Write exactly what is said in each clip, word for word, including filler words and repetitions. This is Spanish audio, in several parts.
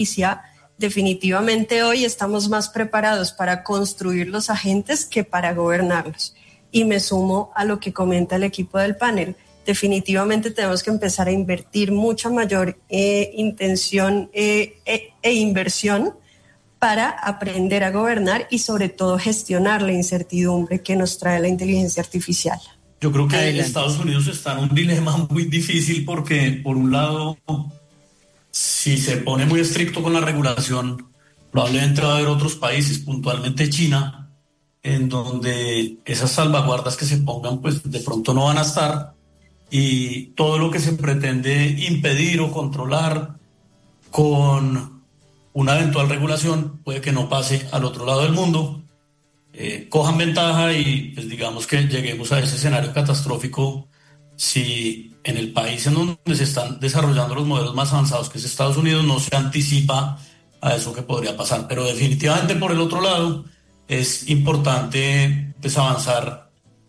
justicia, definitivamente hoy estamos más preparados para construir los agentes que para gobernarlos. Y me sumo a lo que comenta el equipo del panel. Definitivamente tenemos que empezar a invertir mucha mayor eh, intención eh, e, e inversión para aprender a gobernar y sobre todo gestionar la incertidumbre que nos trae la inteligencia artificial. Yo creo que Adelante. Estados Unidos está en un dilema muy difícil porque, por un lado, si se pone muy estricto con la regulación, probablemente va a haber otros países, puntualmente China, en donde esas salvaguardas que se pongan, pues de pronto no van a estar, y todo lo que se pretende impedir o controlar con una eventual regulación puede que no pase al otro lado del mundo, eh, cojan ventaja y pues digamos que lleguemos a ese escenario catastrófico si en el país en donde se están desarrollando los modelos más avanzados, que es Estados Unidos, no se anticipa a eso que podría pasar. Pero definitivamente por el otro lado es importante pues avanzar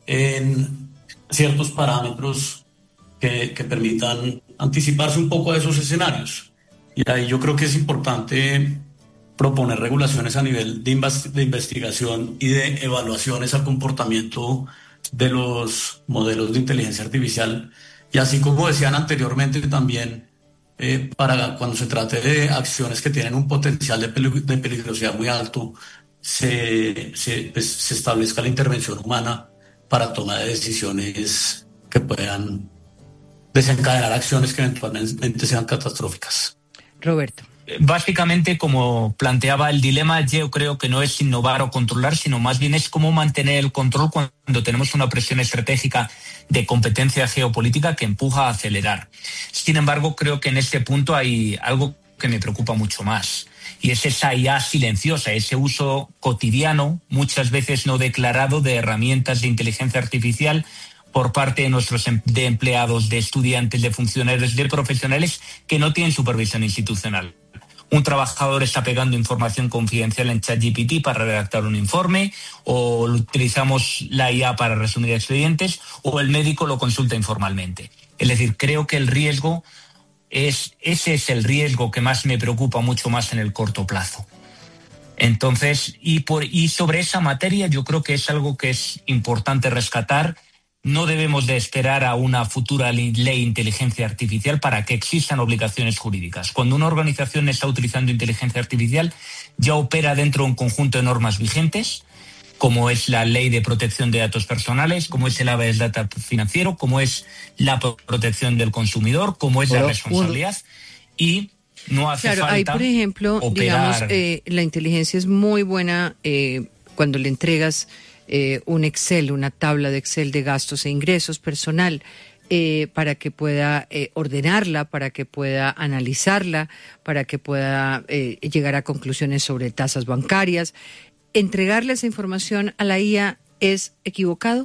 en ciertos parámetros que, que permitan anticiparse un poco a esos escenarios. Y ahí yo creo que es importante proponer regulaciones a nivel de, invas- de investigación y de evaluaciones al comportamiento de los modelos de inteligencia artificial. Y así como decían anteriormente también, eh, para cuando se trate de acciones que tienen un potencial de, pelig- de peligrosidad muy alto, se, se, pues, se establezca la intervención humana para toma de decisiones que puedan desencadenar acciones que eventualmente sean catastróficas. Roberto. Básicamente, como planteaba el dilema, yo creo que no es innovar o controlar, sino más bien es cómo mantener el control cuando tenemos una presión estratégica de competencia geopolítica que empuja a acelerar. Sin embargo, creo que en este punto hay algo que me preocupa mucho más, y es esa I A silenciosa, ese uso cotidiano, muchas veces no declarado, de herramientas de inteligencia artificial por parte de nuestros em- de empleados, de estudiantes, de funcionarios, de profesionales que no tienen supervisión institucional. Un trabajador está pegando información confidencial en ChatGPT para redactar un informe, o utilizamos la I A para resumir expedientes, o el médico lo consulta informalmente. Es decir, creo que el riesgo es, ese es el riesgo que más me preocupa, mucho más en el corto plazo. Entonces, y, por, y sobre esa materia yo creo que es algo que es importante rescatar. No debemos de esperar a una futura ley de inteligencia artificial para que existan obligaciones jurídicas. Cuando una organización está utilizando inteligencia artificial, ya opera dentro de un conjunto de normas vigentes, como es la Ley de Protección de Datos Personales, como es el Habeas Data financiero, como es la protección del consumidor, como es la responsabilidad, y no hace claro, falta hay, por ejemplo, operar. digamos, eh, la inteligencia es muy buena eh, cuando le entregas Eh, un Excel, una tabla de Excel de gastos e ingresos personal, eh, para que pueda eh, ordenarla, para que pueda analizarla, para que pueda eh, llegar a conclusiones sobre tasas bancarias. ¿Entregarle esa información a la I A es equivocado?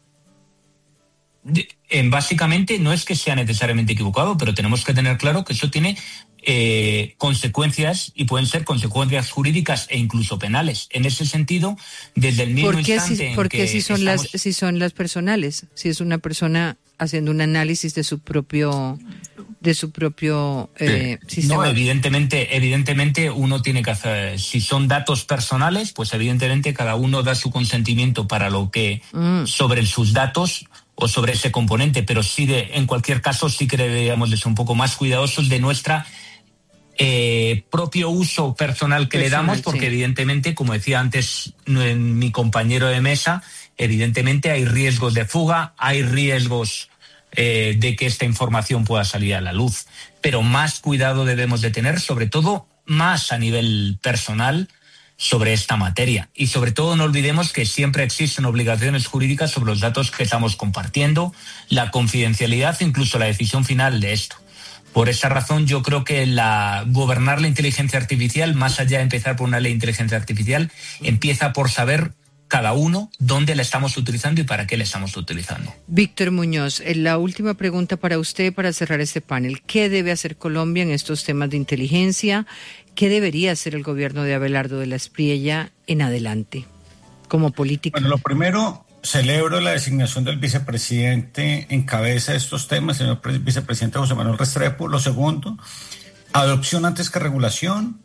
De, eh, básicamente no es que sea necesariamente equivocado, pero tenemos que tener claro que eso tiene Eh, consecuencias, y pueden ser consecuencias jurídicas e incluso penales. En ese sentido, desde el mismo ¿Por qué instante si, en por que qué si son estamos... las si son las personales? Si es una persona haciendo un análisis de su propio de su propio eh, sistema. No, evidentemente, evidentemente uno tiene que hacer, si son datos personales, pues evidentemente cada uno da su consentimiento para lo que mm. sobre sus datos o sobre ese componente, pero sí de, en cualquier caso sí que deberíamos de ser un poco más cuidadosos de nuestra Eh, propio uso personal que personal, le damos, porque sí. Evidentemente, como decía antes mi compañero de mesa, evidentemente hay riesgos de fuga, hay riesgos eh, de que esta información pueda salir a la luz, pero más cuidado debemos de tener, sobre todo más a nivel personal, sobre esta materia. Y sobre todo no olvidemos que siempre existen obligaciones jurídicas sobre los datos que estamos compartiendo, la confidencialidad, incluso la decisión final de esto. Por esa razón yo creo que la, gobernar la inteligencia artificial, más allá de empezar por una ley de inteligencia artificial, empieza por saber cada uno dónde la estamos utilizando y para qué la estamos utilizando. Víctor Muñoz, la última pregunta para usted para cerrar este panel. ¿Qué debe hacer Colombia en estos temas de inteligencia? ¿Qué debería hacer el gobierno de Abelardo de la Espriella en adelante como política? Bueno, lo primero... Celebro la designación del vicepresidente en cabeza de estos temas, señor vicepresidente José Manuel Restrepo. Lo segundo, Adopción antes que regulación.